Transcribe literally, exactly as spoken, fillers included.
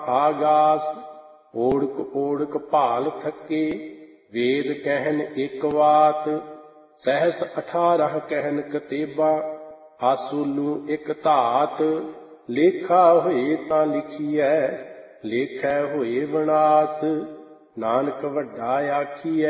ਆਗਾਸ। ਓੜਕ ਓੜਕ ਭਾਲ ਥਕੇ, ਵੇਦ ਕਹਿਨ ਇੱਕ ਵਾਤ। ਸਹਿਸ ਅਠਾਰਹ ਕਹਿਨ ਕਤੇਬਾ, ਆਸੂਲੂ ਇੱਕ ਧਾਤ। ਲੇਖਾ ਹੋਏ ਤਾਂ ਲਿਖੀਐ, ਲੇਖੈ ਹੋਏ ਵਿਨਾਸ਼। ਨਾਨਕ ਵੱਡਾ ਆਖੀਐ,